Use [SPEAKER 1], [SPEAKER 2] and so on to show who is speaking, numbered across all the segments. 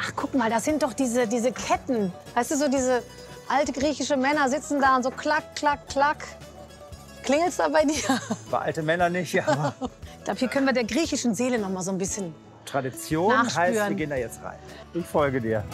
[SPEAKER 1] Ach, guck mal, das sind doch diese Ketten. Weißt du, so diese alte griechische Männer sitzen da und so klack, klack, klack. Klingelt's da bei dir?
[SPEAKER 2] Bei alte Männer nicht, aber
[SPEAKER 1] Ich glaube, hier können wir der griechischen Seele noch mal so ein bisschen
[SPEAKER 2] Tradition
[SPEAKER 1] nachspüren.
[SPEAKER 2] heißt, wir gehen da jetzt rein. Ich folge dir.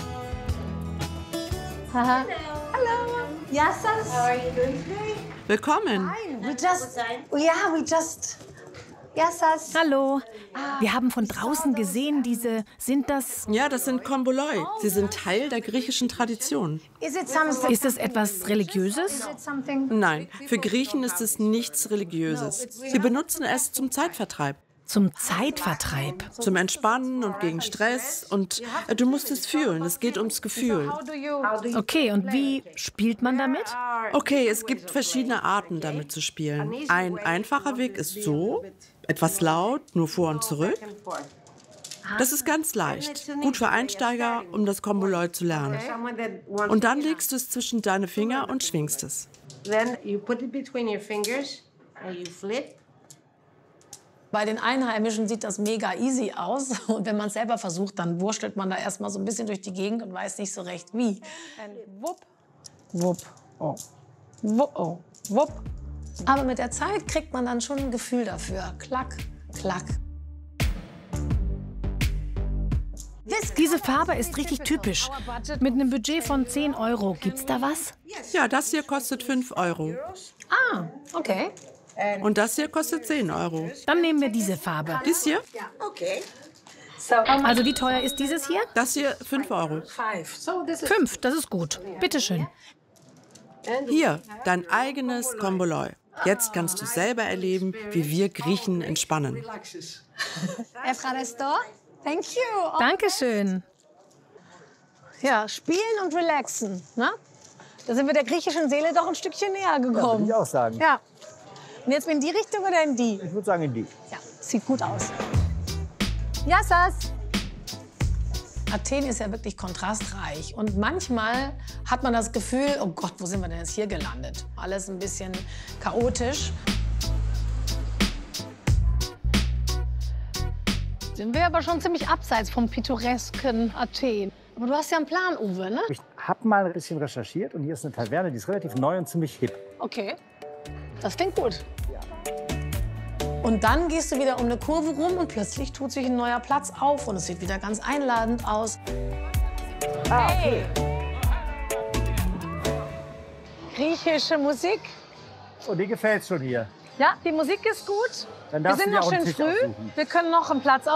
[SPEAKER 1] Haha. Hallo. Yassas.
[SPEAKER 3] How are you doing today?
[SPEAKER 4] Willkommen.
[SPEAKER 1] We just. Yassas.
[SPEAKER 5] Hallo. Wir haben von draußen gesehen, sind das...
[SPEAKER 4] Ja, das sind Komboloi. Sie sind Teil der griechischen Tradition.
[SPEAKER 5] Ist das etwas Religiöses?
[SPEAKER 4] Nein, für Griechen ist es nichts Religiöses. Sie benutzen es zum Zeitvertreib.
[SPEAKER 5] Zum Zeitvertreib.
[SPEAKER 4] Zum Entspannen und gegen Stress. Und du musst es fühlen, es geht ums Gefühl.
[SPEAKER 5] Okay, und wie spielt man damit?
[SPEAKER 4] Okay, es gibt verschiedene Arten, damit zu spielen. Ein einfacher Weg ist so, etwas laut, nur vor und zurück. Das ist ganz leicht, gut für Einsteiger, um das Komboloi zu lernen. Und dann legst du es zwischen deine Finger und schwingst es.
[SPEAKER 3] Then you put it between your fingers and you flip.
[SPEAKER 1] Bei den Einheimischen sieht das mega easy aus. Und wenn man es selber versucht, dann wurstelt man da erstmal so ein bisschen durch die Gegend und weiß nicht so recht wie. Wupp, wupp, oh. Wupp, oh. Wupp. Aber mit der Zeit kriegt man dann schon ein Gefühl dafür. Klack, klack.
[SPEAKER 5] Diese Farbe ist richtig typisch. Mit einem Budget von 10 €. Gibt's da was?
[SPEAKER 4] Ja, das hier kostet 5 €.
[SPEAKER 1] Ah, okay.
[SPEAKER 4] Und das hier kostet 10 €.
[SPEAKER 5] Dann nehmen wir diese Farbe.
[SPEAKER 4] Dies hier?
[SPEAKER 5] Also wie teuer ist dieses hier?
[SPEAKER 4] Das hier 5 €.
[SPEAKER 5] 5, das ist gut. Bitteschön.
[SPEAKER 4] Hier, dein eigenes Komboloi. Jetzt kannst du selber erleben, wie wir Griechen entspannen.
[SPEAKER 1] Efradesto, thank you.
[SPEAKER 5] Dankeschön.
[SPEAKER 1] Ja, spielen und relaxen. Ne? Da sind wir der griechischen Seele doch ein Stückchen näher
[SPEAKER 2] Ja, würde
[SPEAKER 1] gekommen.
[SPEAKER 2] ich auch sagen.
[SPEAKER 1] Ja. Und jetzt in die Richtung oder in die?
[SPEAKER 2] Ich würde sagen in die.
[SPEAKER 1] Ja, sieht gut aus. Yassas! Athen ist ja wirklich kontrastreich. Und manchmal hat man das Gefühl, oh Gott, wo sind wir denn jetzt hier gelandet? Alles ein bisschen chaotisch. Sind wir aber schon ziemlich abseits vom pittoresken Athen. Aber du hast ja einen Plan, Uwe, ne?
[SPEAKER 2] Ich habe mal ein bisschen recherchiert und hier ist eine Taverne, die ist relativ neu und ziemlich hip.
[SPEAKER 1] Okay, das klingt gut. Und dann gehst du wieder um eine Kurve rum und plötzlich tut sich ein neuer Platz auf und es sieht wieder ganz einladend aus. Hey! Griechische Musik.
[SPEAKER 2] Und dir gefällt's schon hier.
[SPEAKER 1] Ja, die Musik ist gut.
[SPEAKER 2] Dann
[SPEAKER 1] Wir
[SPEAKER 2] darfst
[SPEAKER 1] sind
[SPEAKER 2] du dir
[SPEAKER 1] noch
[SPEAKER 2] auch einen
[SPEAKER 1] schön
[SPEAKER 2] Tisch
[SPEAKER 1] früh.
[SPEAKER 2] aussuchen.
[SPEAKER 1] Wir können noch einen Platz